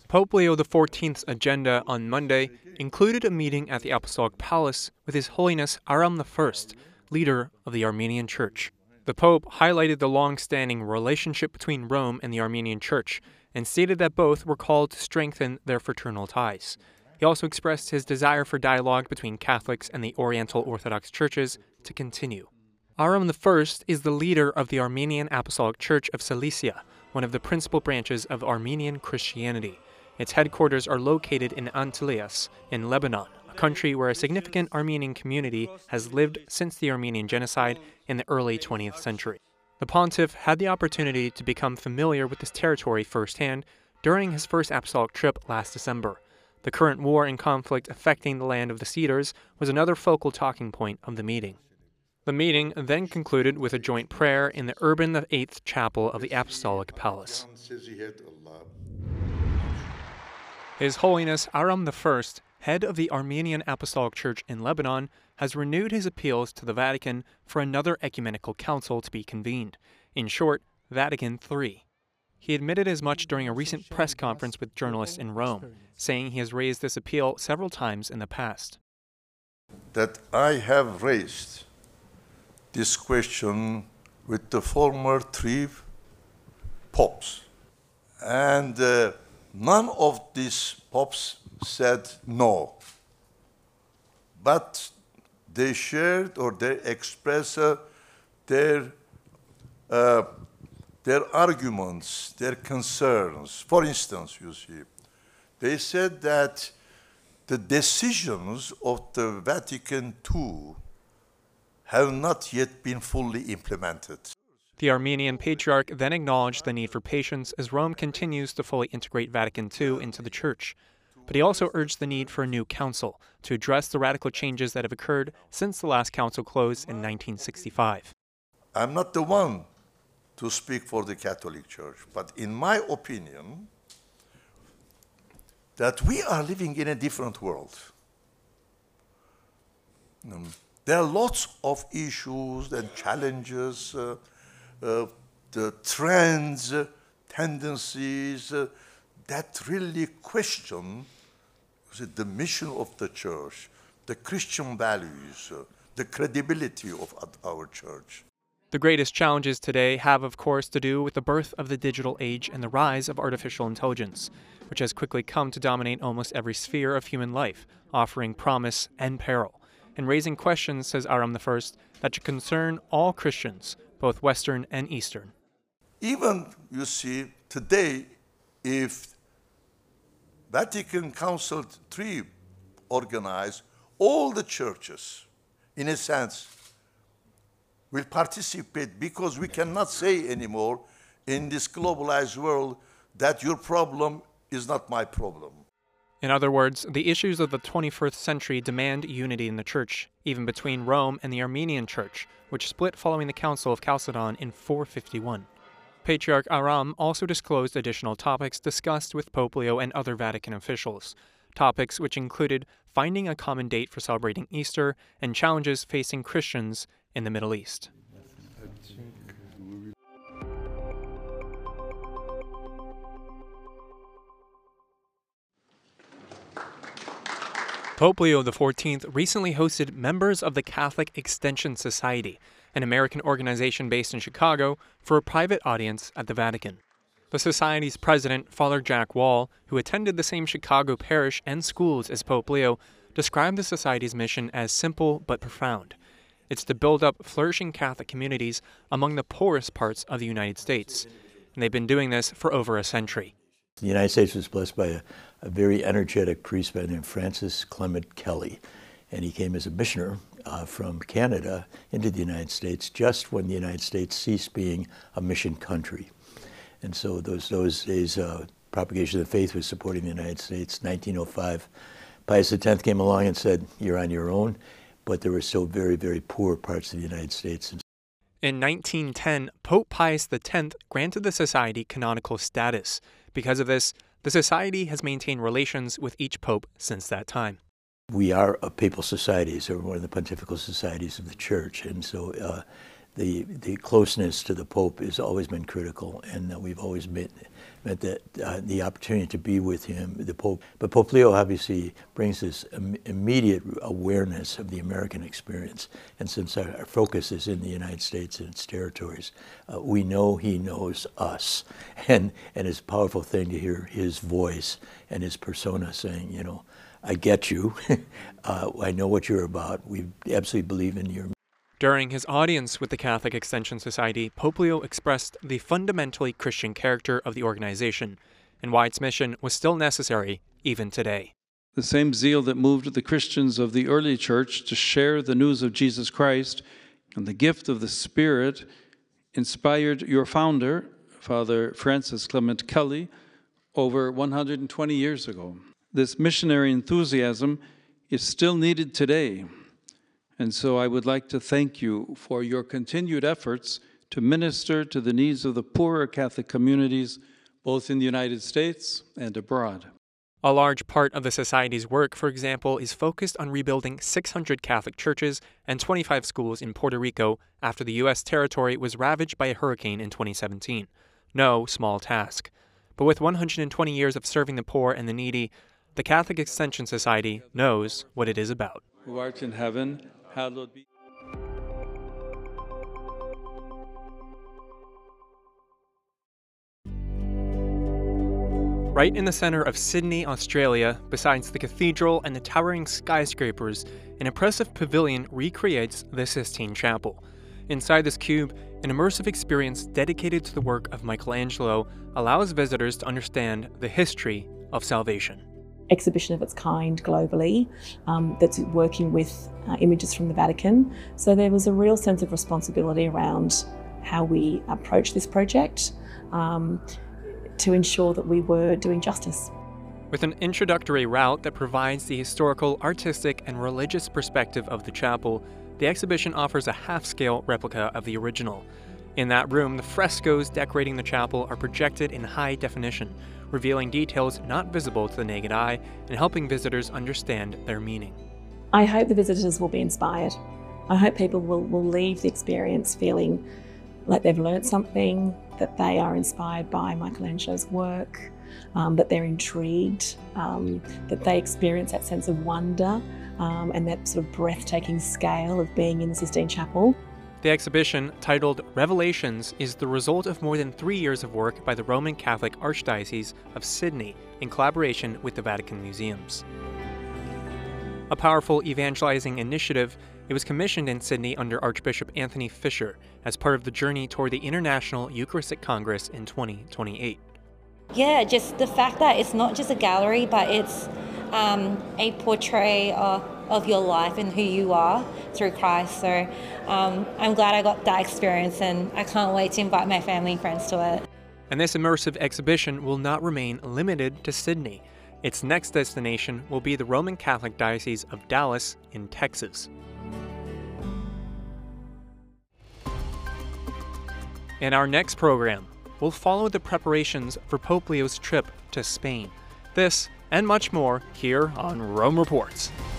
Pope Leo XIV's agenda on Monday included a meeting at the Apostolic Palace with His Holiness Aram I, leader of the Armenian Church. The Pope highlighted the long-standing relationship between Rome and the Armenian Church and stated that both were called to strengthen their fraternal ties. He also expressed his desire for dialogue between Catholics and the Oriental Orthodox churches to continue. Aram I is the leader of the Armenian Apostolic Church of Cilicia, one of the principal branches of Armenian Christianity. Its headquarters are located in Antelias, in Lebanon, a country where a significant Armenian community has lived since the Armenian Genocide in the early 20th century. The pontiff had the opportunity to become familiar with this territory firsthand during his first apostolic trip last December. The current war and conflict affecting the land of the Cedars was another focal talking point of the meeting. The meeting then concluded with a joint prayer in the Urban VIII Chapel of the Apostolic Palace. His Holiness Aram I, head of the Armenian Apostolic Church in Lebanon, has renewed his appeals to the Vatican for another ecumenical council to be convened. In short, Vatican III. He admitted as much during a recent press conference with journalists in Rome, saying he has raised this appeal several times in the past. That I have raised this question with the former three popes, and none of these popes said no, but they shared or they expressed their arguments, their concerns. For instance, you see, they said that the decisions of the Vatican II have not yet been fully implemented. The Armenian Patriarch then acknowledged the need for patience as Rome continues to fully integrate Vatican II into the Church. But he also urged the need for a new council to address the radical changes that have occurred since the last council closed in 1965. I'm not the one to speak for the Catholic Church, but in my opinion, that we are living in a different world. There are lots of issues and challenges, the trends, tendencies that really question the mission of the church, the Christian values, the credibility of our church. The greatest challenges today have, of course, to do with the birth of the digital age and the rise of artificial intelligence, which has quickly come to dominate almost every sphere of human life, offering promise and peril, and raising questions, says Aram I, that should concern all Christians, both Western and Eastern. Even, you see, today, if Vatican Council III organized, all the churches, in a sense, will participate, because we cannot say anymore in this globalized world that your problem is not my problem. In other words, the issues of the 21st century demand unity in the Church, even between Rome and the Armenian Church, which split following the Council of Chalcedon in 451. Patriarch Aram also disclosed additional topics discussed with Pope Leo and other Vatican officials, topics which included finding a common date for celebrating Easter and challenges facing Christians in the Middle East. Pope Leo XIV recently hosted members of the Catholic Extension Society, an American organization based in Chicago, for a private audience at the Vatican. The Society's president, Father Jack Wall, who attended the same Chicago parish and schools as Pope Leo, described the Society's mission as simple but profound. It's to build up flourishing Catholic communities among the poorest parts of the United States, and they've been doing this for over a century. The United States was blessed by a very energetic priest by the name of Francis Clement Kelly, and he came as a missioner from Canada into the United States just when the United States ceased being a mission country. And so those days, propagation of the faith was supporting the United States. 1905, Pius X came along and said, "You're on your own," but there were still very, very poor parts of the United States. In 1910, Pope Pius X granted the Society canonical status. Because of this, the Society has maintained relations with each pope since that time. We are a papal society, so we're one of the pontifical societies of the Church, and so the closeness to the Pope has always been critical, and we've always meant that the opportunity to be with him, the Pope. But Pope Leo obviously brings this immediate awareness of the American experience. And since our focus is in the United States and its territories, we know he knows us. And it's a powerful thing to hear his voice and his persona saying, you know, I get you. I know what you're about. We absolutely believe in your. During his audience with the Catholic Extension Society, Pope Leo expressed the fundamentally Christian character of the organization and why its mission was still necessary even today. The same zeal that moved the Christians of the early church to share the news of Jesus Christ and the gift of the Spirit inspired your founder, Father Francis Clement Kelly, over 120 years ago. This missionary enthusiasm is still needed today. And so I would like to thank you for your continued efforts to minister to the needs of the poorer Catholic communities, both in the United States and abroad. A large part of the Society's work, for example, is focused on rebuilding 600 Catholic churches and 25 schools in Puerto Rico after the U.S. territory was ravaged by a hurricane in 2017. No small task. But with 120 years of serving the poor and the needy, the Catholic Extension Society knows what it is about. Who art in heaven, hallowed be. Right in the center of Sydney, Australia, besides the cathedral and the towering skyscrapers, an impressive pavilion recreates the Sistine Chapel. Inside this cube, an immersive experience dedicated to the work of Michelangelo allows visitors to understand the history of salvation. Exhibition of its kind globally that's working with images from the Vatican. So there was a real sense of responsibility around how we approach this project to ensure that we were doing justice. With an introductory route that provides the historical, artistic, and religious perspective of the chapel, the exhibition offers a half-scale replica of the original. In that room, the frescoes decorating the chapel are projected in high definition, revealing details not visible to the naked eye and helping visitors understand their meaning. I hope the visitors will be inspired. I hope people will leave the experience feeling like they've learned something, that they are inspired by Michelangelo's work, that they're intrigued, that they experience that sense of wonder and that sort of breathtaking scale of being in the Sistine Chapel. The exhibition, titled Revelations, is the result of more than 3 years of work by the Roman Catholic Archdiocese of Sydney in collaboration with the Vatican Museums. A powerful evangelizing initiative, it was commissioned in Sydney under Archbishop Anthony Fisher as part of the journey toward the International Eucharistic Congress in 2028. Yeah, just the fact that it's not just a gallery, but it's a portrait of your life and who you are through Christ. So I'm glad I got that experience, and I can't wait to invite my family and friends to it. And this immersive exhibition will not remain limited to Sydney. Its next destination will be the Roman Catholic Diocese of Dallas in Texas. In our next program, we'll follow the preparations for Pope Leo's trip to Spain. This and much more here on Rome Reports.